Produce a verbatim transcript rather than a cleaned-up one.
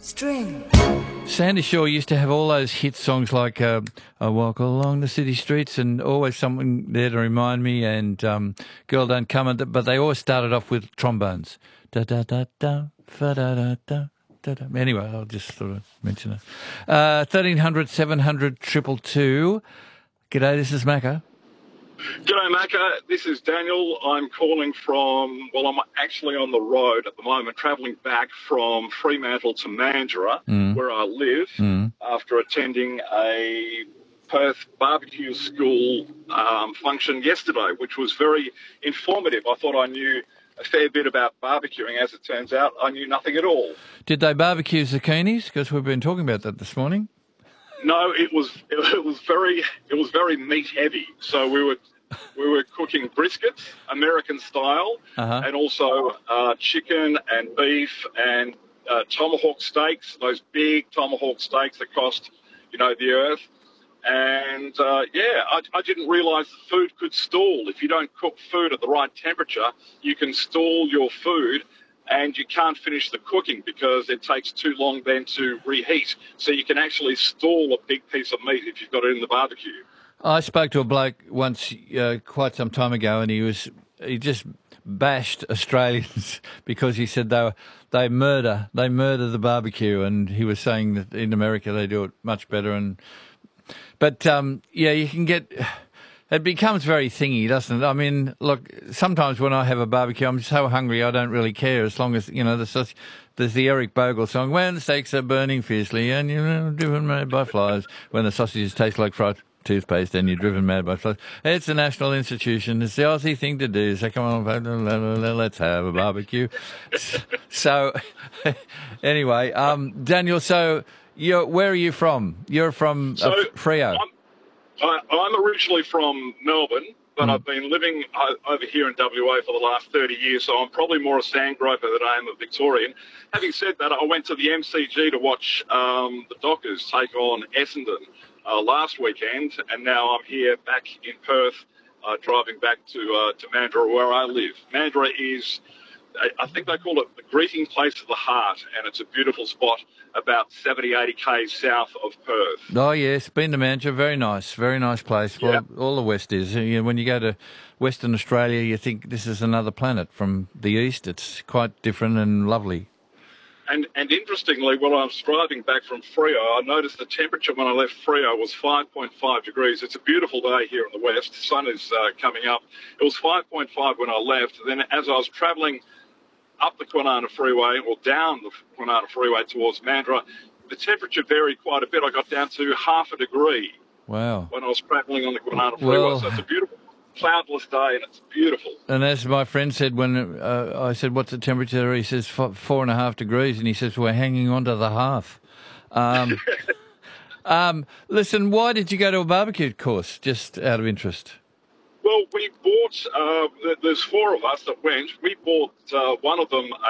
String. Sandy Shaw used to have all those hit songs like uh, I Walk Along the City Streets and always something there to remind me and um, Girl Don't Come, and but they always started off with trombones. Da da da da, fa da da da. Anyway, I'll just sort of mention it. Uh, thirteen hundred, seven hundred, triple two. G'day, this is Macca. G'day, Macca. This is Daniel. I'm calling from, well, I'm actually on the road at the moment, travelling back from Fremantle to Mandurah, Mm. where I live, Mm. after attending a Perth barbecue school um, function yesterday, which was very informative. I thought I knew a fair bit about barbecuing. As it turns out, I knew nothing at all. Did they barbecue zucchinis? Because we've been talking about that this morning. No, it was it was very it was very meat heavy. So we were we were cooking briskets, American style, Uh-huh. and also uh, chicken and beef and uh, tomahawk steaks. Those big tomahawk steaks that cost, you know, the earth. And uh, yeah, I, I didn't realise the food could stall. If you don't cook food at the right temperature, you can stall your food. And you can't finish the cooking because it takes too long then to reheat. So you can actually stall a big piece of meat if you've got it in the barbecue. I spoke to a bloke once uh, quite some time ago, and he was he just bashed Australians because he said they were, they murder they murder the barbecue, and he was saying that in America they do it much better. And but um, yeah, you can get. It becomes very thingy, doesn't it? I mean, look, sometimes when I have a barbecue, I'm so hungry I don't really care as long as, you know, there's, there's the Eric Bogle song, when the steaks are burning fiercely and you're driven mad by flies, when the sausages taste like fried toothpaste and you're driven mad by flies. It's a national institution. It's the Aussie thing to do. So come on, let's have a barbecue. So anyway, um, Daniel, so you're, where are you from? You're from So, uh, Freo. I'm, I, I'm originally from Melbourne, but Mm. I've been living o- over here in W A for the last thirty years, so I'm probably more a Sandgroper than I am a Victorian. Having said that, I went to the M C G to watch um, the Dockers take on Essendon uh, last weekend, and now I'm here back in Perth, uh, driving back to uh, to Mandurah, where I live. Mandurah is, I- I think they call it the greeting place of the heart, and it's a beautiful spot about seventy, eighty k's south of Perth. Oh, yes, been to Mandurah. Very nice, very nice place. Well, Yeah. all the West is. You know, when you go to Western Australia, you think this is another planet from the East. It's quite different and lovely. And and interestingly, when I was driving back from Freo, I noticed the temperature when I left Freo was five point five degrees. It's a beautiful day here in the west. The sun is uh, coming up. It was five point five when I left. Then as I was travelling up the Kwinana Freeway or down the Kwinana Freeway towards Mandurah, the temperature varied quite a bit. I got down to half a degree Wow. when I was travelling on the Kwinana Freeway. Well- So it's a beautiful, cloudless day, and it's beautiful. And as my friend said when uh, I said, what's the temperature? He says f- four and a half degrees. And he says, we're hanging on to the half. Um, um, listen, why did you go to a barbecue course, just out of interest? Well, we bought, uh, th- there's four of us that went. We bought uh, one of them